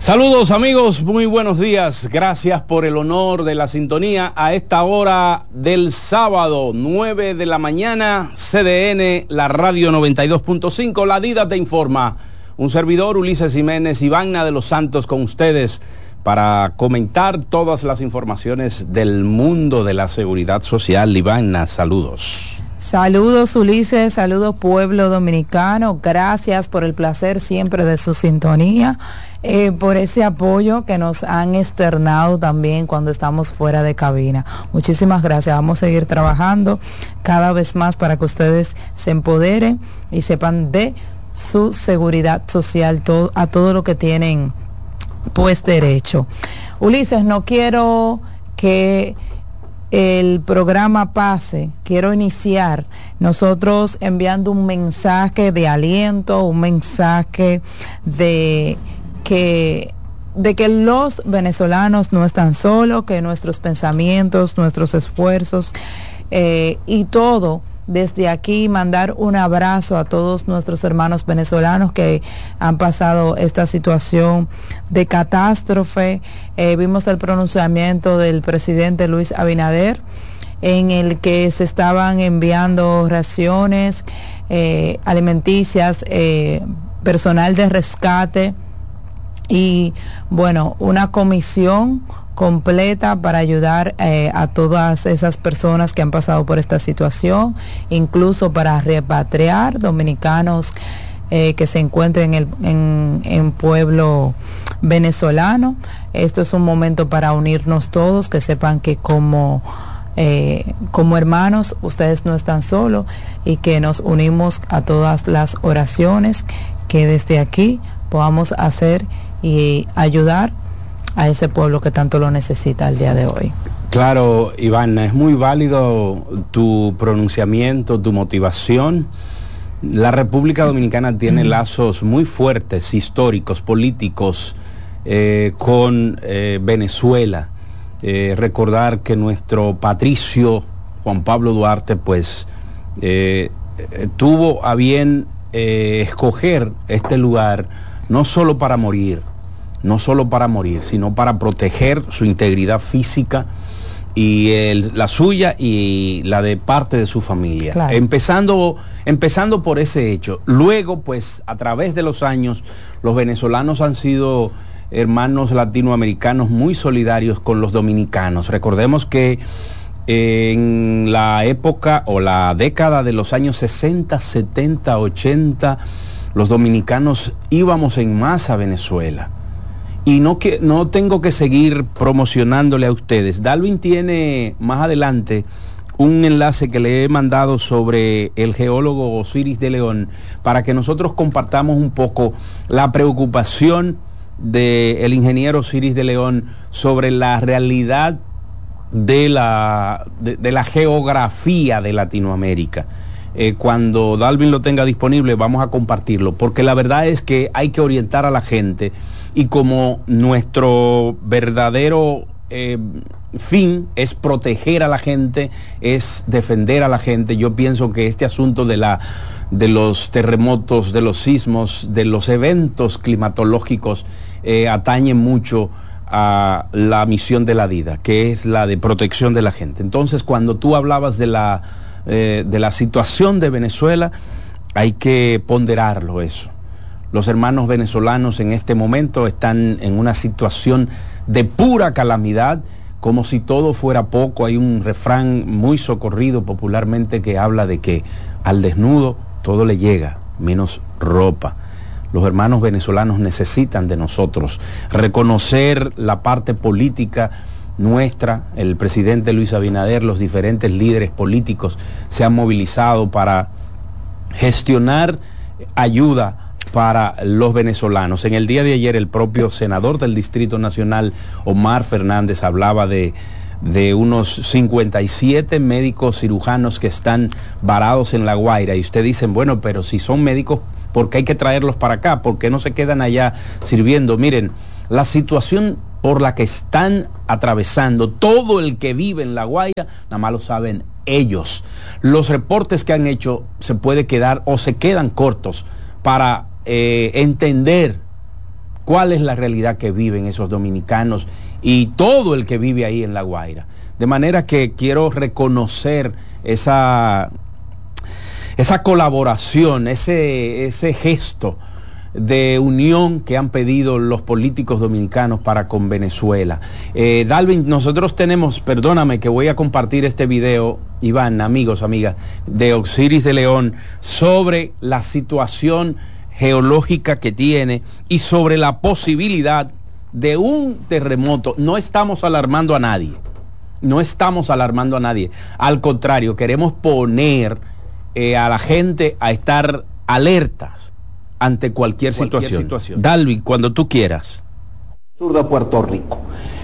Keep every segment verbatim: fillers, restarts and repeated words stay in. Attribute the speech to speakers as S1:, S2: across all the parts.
S1: Saludos amigos, muy buenos días, gracias por el honor de la sintonía a esta hora del sábado, nueve de la mañana, C D N, la radio noventa y dos punto cinco, La Dida te informa, un servidor Ulises Jiménez y Vagna de los Santos con ustedes para comentar todas las informaciones del mundo de la seguridad social. Ivana, saludos.
S2: Saludos Ulises, saludos pueblo dominicano, gracias por el placer siempre de su sintonía, eh, por ese apoyo que nos han externado también cuando estamos fuera de cabina. Muchísimas gracias, vamos a seguir trabajando cada vez más para que ustedes se empoderen y sepan de su seguridad social, todo, a todo lo que tienen pues derecho. Ulises, no quiero que el programa pase, quiero iniciar nosotros enviando un mensaje de aliento, un mensaje de que de que los venezolanos no están solos, que nuestros pensamientos, nuestros esfuerzos eh, y todo desde aquí mandar un abrazo a todos nuestros hermanos venezolanos que han pasado esta situación de catástrofe. Eh, vimos el pronunciamiento del presidente Luis Abinader en el que se estaban enviando raciones eh, alimenticias, eh, personal de rescate y bueno, una comisión completa para ayudar eh, a todas esas personas que han pasado por esta situación, incluso para repatriar dominicanos eh, que se encuentren en, el, en, en pueblo venezolano. Esto es un momento para unirnos todos, que sepan que como eh, como hermanos ustedes no están solos y que nos unimos a todas las oraciones que desde aquí podamos hacer y ayudar a ese pueblo que tanto lo necesita el día de hoy.
S1: Claro, Ivana, es muy válido tu pronunciamiento, tu motivación. La República Dominicana tiene lazos muy fuertes, históricos, políticos, eh, con eh, Venezuela. Eh, recordar que nuestro patricio Juan Pablo Duarte, pues, eh, eh, tuvo a bien eh, escoger este lugar no solo para morir, no solo para morir, sino para proteger su integridad física y el, la suya y la de parte de su familia. Claro. Empezando, empezando por ese hecho. Luego, pues, a través de los años, los venezolanos han sido hermanos latinoamericanos muy solidarios con los dominicanos. Recordemos que en la época o la década de los años sesenta, setenta, ochenta, los dominicanos íbamos en masa a Venezuela. Y no, que, no tengo que seguir promocionándole a ustedes. Dalvin tiene más adelante un enlace que le he mandado sobre el geólogo Osiris de León para que nosotros compartamos un poco la preocupación del ingeniero Osiris de León sobre la realidad de la, de, de la geografía de Latinoamérica. Eh, cuando Dalvin lo tenga disponible vamos a compartirlo, porque la verdad es que hay que orientar a la gente. Y como nuestro verdadero eh, fin es proteger a la gente, es defender a la gente, yo pienso que este asunto de, la, de los terremotos, de los sismos, de los eventos climatológicos, eh, atañe mucho a la misión de la Dida, que es la de protección de la gente. Entonces, cuando tú hablabas de la, eh, de la situación de Venezuela, hay que ponderarlo eso. Los hermanos venezolanos en este momento están en una situación de pura calamidad, como si todo fuera poco. Hay un refrán muy socorrido popularmente que habla de que al desnudo todo le llega, menos ropa. Los hermanos venezolanos necesitan de nosotros reconocer la parte política nuestra. El presidente Luis Abinader, los diferentes líderes políticos se han movilizado para gestionar ayuda para los venezolanos. En el día de ayer el propio senador del Distrito Nacional, Omar Fernández, hablaba de, de unos cincuenta y siete médicos cirujanos que están varados en La Guaira. Y usted dice, bueno, pero si son médicos, ¿por qué hay que traerlos para acá? ¿Por qué no se quedan allá sirviendo? Miren, la situación por la que están atravesando todo el que vive en La Guaira, nada más lo saben ellos. Los reportes que han hecho se puede quedar o se quedan cortos para eh, entender cuál es la realidad que viven esos dominicanos y todo el que vive ahí en La Guaira. De manera que quiero reconocer esa, esa colaboración, ese, ese gesto de unión que han pedido los políticos dominicanos para con Venezuela. Eh, Dalvin, nosotros tenemos, perdóname que voy a compartir este video, Iván, amigos, amigas, de Osiris de León, sobre la situación geológica que tiene y sobre la posibilidad de un terremoto. No estamos alarmando a nadie, no estamos alarmando a nadie, al contrario, queremos poner eh, a la gente a estar alertas ante cualquier, cualquier situación. situación. Dalvin, cuando tú quieras.
S3: Sur de Puerto Rico.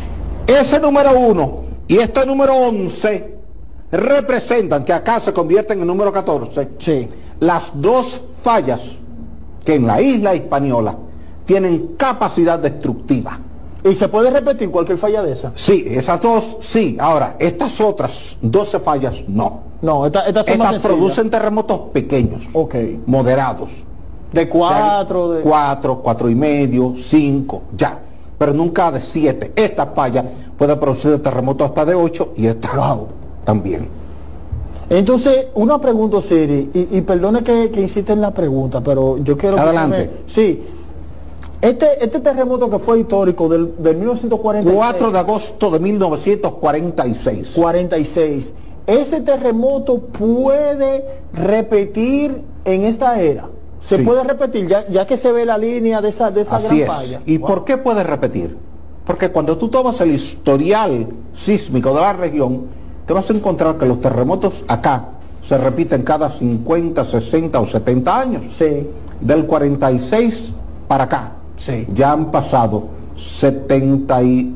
S3: Ese número uno y este número once representan, que acá se convierten en número catorce, sí, las dos fallas que en la isla Hispaniola tienen capacidad destructiva.
S4: ¿Y se puede repetir cualquier falla de esas?
S3: Sí, esas dos, sí. Ahora, estas otras doce fallas, no.
S4: No, esta, estas son
S3: Estas producen terremotos pequeños,
S4: okay,
S3: moderados.
S4: De cuatro, de...
S3: Cuatro, cuatro y medio, cinco, ya. Pero nunca de siete. Esta falla puede producir terremotos hasta de ocho y esta wow, también.
S4: Entonces, una pregunta, Siri, y, y perdone que, que insiste en la pregunta, pero yo quiero...
S3: Adelante.
S4: Que me... Sí. Este, este terremoto que fue histórico del, del mil novecientos cuarenta y seis...
S3: cuatro de agosto de mil novecientos cuarenta y seis.
S4: cuarenta y seis. ¿Ese terremoto puede repetir en esta era? ¿Se sí. puede repetir, ya, ya que se ve la línea de esa, de esa gran
S3: es.
S4: falla?
S3: ¿Y wow, por qué puede repetir? Porque cuando tú tomas el historial sísmico de la región, te vas a encontrar que los terremotos acá se repiten cada cincuenta, sesenta o setenta años.
S4: Sí.
S3: Del cuarenta y seis para acá,
S4: sí,
S3: ya han pasado setenta y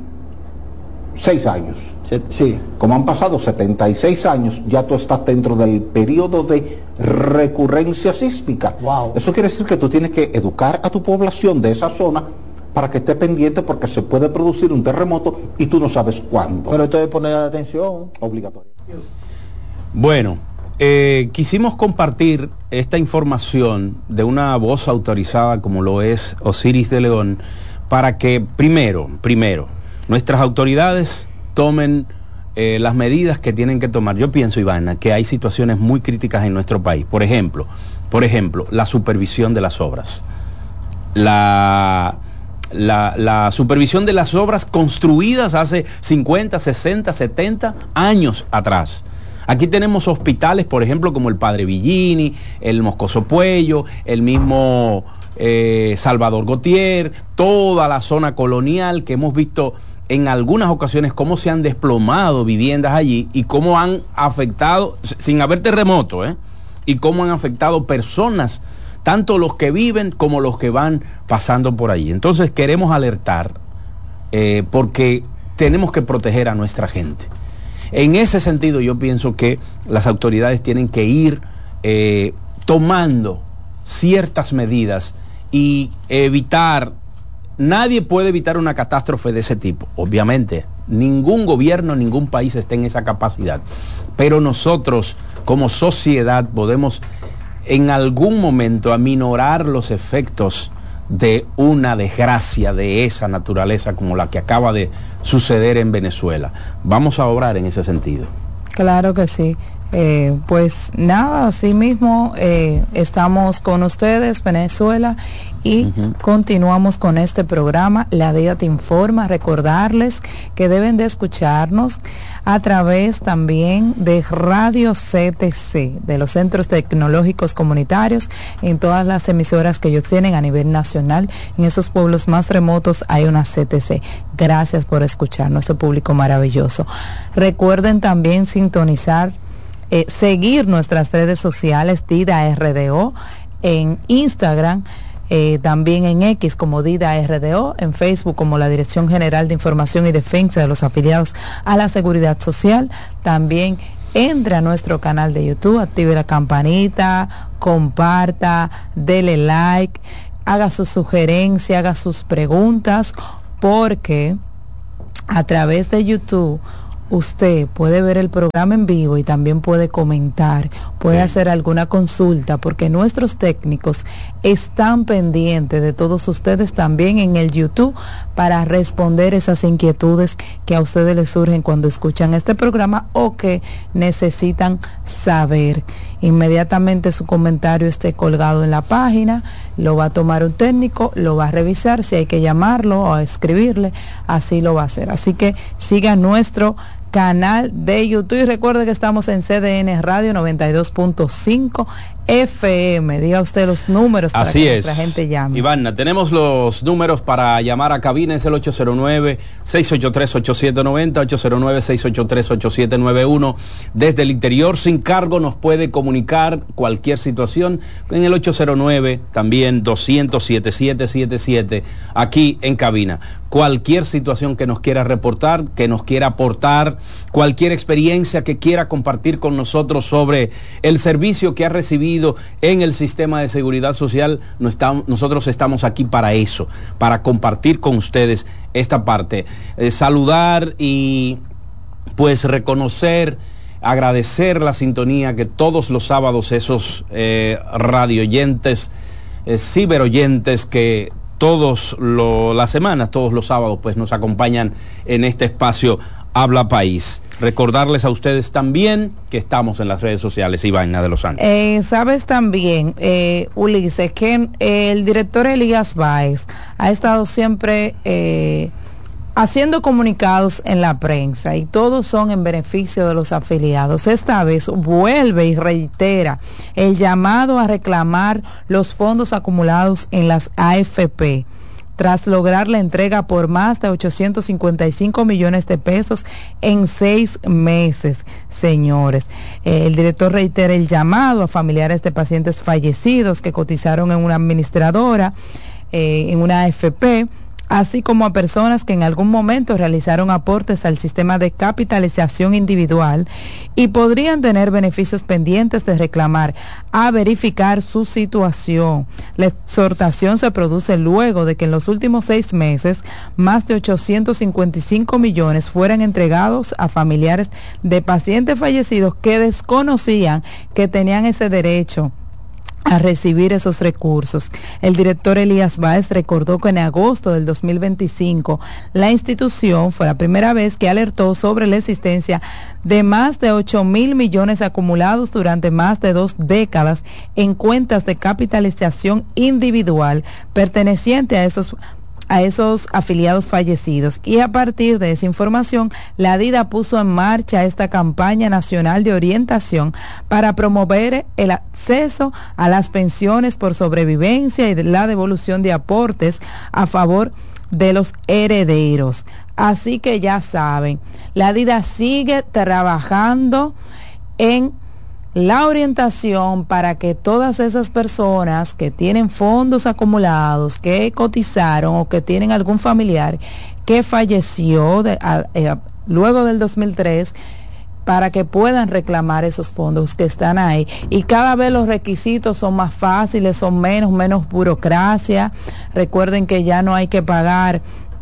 S3: seis años.
S4: Sí.
S3: Como han pasado setenta y seis años, ya tú estás dentro del periodo de recurrencia sísmica.
S4: Wow.
S3: Eso quiere decir que tú tienes que educar a tu población de esa zona para que esté pendiente, porque se puede producir un terremoto y tú no sabes cuándo.
S4: Pero esto es poner atención.
S3: Obligatorio.
S1: Bueno, eh, quisimos compartir esta información de una voz autorizada como lo es Osiris de León, para que primero, primero, nuestras autoridades tomen eh, las medidas que tienen que tomar. Yo pienso, Ivana, que hay situaciones muy críticas en nuestro país. Por ejemplo, por ejemplo, la supervisión de las obras. La, la, la supervisión de las obras construidas hace cincuenta, sesenta, setenta años atrás. Aquí tenemos hospitales, por ejemplo, como el Padre Villini, el Moscoso Puello, el mismo eh, Salvador Gautier, toda la zona colonial, que hemos visto en algunas ocasiones cómo se han desplomado viviendas allí y cómo han afectado, sin haber terremoto, ¿eh? y cómo han afectado personas, tanto los que viven como los que van pasando por allí. Entonces queremos alertar eh, porque tenemos que proteger a nuestra gente. En ese sentido yo pienso que las autoridades tienen que ir eh, tomando ciertas medidas y evitar. Nadie puede evitar una catástrofe de ese tipo, obviamente. Ningún gobierno, ningún país está en esa capacidad. Pero nosotros, como sociedad, podemos en algún momento aminorar los efectos de una desgracia de esa naturaleza como la que acaba de suceder en Venezuela. Vamos a obrar en ese sentido.
S2: Claro que sí. Eh, pues nada, así mismo eh, estamos con ustedes, Venezuela, y uh-huh. continuamos con este programa, La D I A Te Informa. Recordarles que deben de escucharnos a través también de Radio C T C, de los Centros Tecnológicos Comunitarios, en todas las emisoras que ellos tienen a nivel nacional. En esos pueblos más remotos hay una C T C. Gracias por escuchar, nuestro público maravilloso. Recuerden también sintonizar Eh, seguir nuestras redes sociales, Dida R D O, en Instagram, eh, también en X como Dida R D O, en Facebook como la Dirección General de Información y Defensa de los Afiliados a la Seguridad Social. También entre a nuestro canal de YouTube, active la campanita, comparta, dele like, haga su sugerencia, haga sus preguntas, porque a través de YouTube usted puede ver el programa en vivo y también puede comentar, puede sí. hacer alguna consulta, porque nuestros técnicos están pendientes de todos ustedes también en el YouTube para responder esas inquietudes que a ustedes les surgen cuando escuchan este programa o que necesitan saber. Inmediatamente su comentario esté colgado en la página, lo va a tomar un técnico, lo va a revisar, si hay que llamarlo o escribirle, así lo va a hacer. Así que siga nuestro canal de YouTube y recuerde que estamos en C D N Radio noventa y dos punto cinco F M. Diga usted los números para
S1: Así
S2: que
S1: es.
S2: nuestra gente llame.
S1: Ivana, tenemos los números para llamar a cabina, es el ocho cero nueve, seis ocho tres, ocho siete nueve cero, ocho cero nueve, seis ocho tres, ocho siete nueve uno. Desde el interior sin cargo nos puede comunicar cualquier situación en el ocho cero nueve, también doscientos, setenta y siete setenta y siete, aquí en cabina. Cualquier situación que nos quiera reportar, que nos quiera aportar, cualquier experiencia que quiera compartir con nosotros sobre el servicio que ha recibido en el sistema de seguridad social, nosotros estamos aquí para eso, para compartir con ustedes esta parte. Eh, saludar y pues reconocer, agradecer la sintonía que todos los sábados esos eh, radioyentes, eh, ciberoyentes que todos lo, las semanas, todos los sábados, pues nos acompañan en este espacio Habla País. Recordarles a ustedes también que estamos en las redes sociales, Ivana de los Santos.
S2: Eh, Sabes también, eh, Ulises, que eh, el director Elías Báez ha estado siempre eh, haciendo comunicados en la prensa y todos son en beneficio de los afiliados. Esta vez vuelve y reitera el llamado a reclamar los fondos acumulados en las A F P tras lograr la entrega por más de ochocientos cincuenta y cinco millones de pesos en seis meses, señores. Eh, el director reitera el llamado a familiares de pacientes fallecidos que cotizaron en una administradora, eh, en una A F P, así como a personas que en algún momento realizaron aportes al sistema de capitalización individual y podrían tener beneficios pendientes de reclamar, a verificar su situación. La exhortación se produce luego de que en los últimos seis meses más de ochocientos cincuenta y cinco millones fueran entregados a familiares de pacientes fallecidos que desconocían que tenían ese derecho a recibir esos recursos. El director Elías Báez recordó que en agosto del dos mil veinticinco la institución fue la primera vez que alertó sobre la existencia de más de ocho mil millones acumulados durante más de dos décadas en cuentas de capitalización individual perteneciente a esos a esos afiliados fallecidos, y a partir de esa información la DIDA puso en marcha esta campaña nacional de orientación para promover el acceso a las pensiones por sobrevivencia y la devolución de aportes a favor de los herederos. Así que ya saben, la DIDA sigue trabajando en la orientación para que todas esas personas que tienen fondos acumulados, que cotizaron o que tienen algún familiar que falleció de, a, a, luego del dos mil tres, para que puedan reclamar esos fondos que están ahí. Y cada vez los requisitos son más fáciles, son menos, menos burocracia. Recuerden que ya no hay que pagar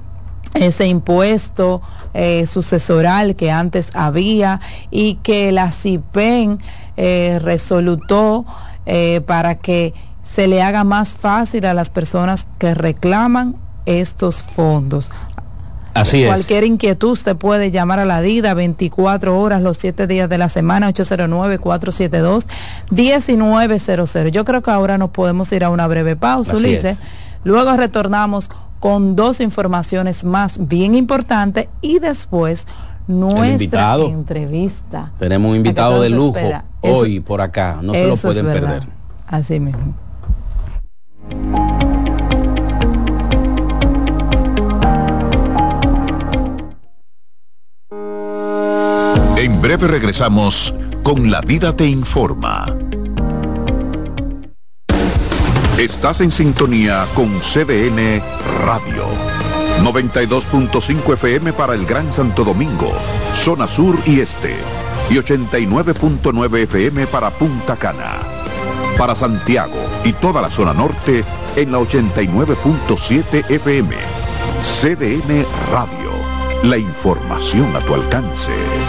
S2: ese impuesto eh, sucesoral que antes había, y que la CIPEN eh, resolutó eh, para que se le haga más fácil a las personas que reclaman estos fondos.
S1: Así es.
S2: Cualquier inquietud usted puede llamar a la DIDA veinticuatro horas los siete días de la semana, ocho cero nueve, cuatro siete dos, uno nueve cero cero. Yo creo que ahora nos podemos ir a una breve pausa, Ulises. Luego retornamos con dos informaciones más bien importantes y después nuestra entrevista.
S1: Tenemos un invitado de lujo hoy eso, por acá, no se lo pueden
S2: es
S1: perder.
S2: Así mismo.
S5: En breve regresamos con La Vida Te Informa. Estás en sintonía con C D N Radio. noventa y dos punto cinco F M para el Gran Santo Domingo, zona sur y este. Y ochenta y nueve punto nueve F M para Punta Cana. Para Santiago y toda la zona norte en la ochenta y nueve punto siete F M. C D N Radio. La información a tu alcance.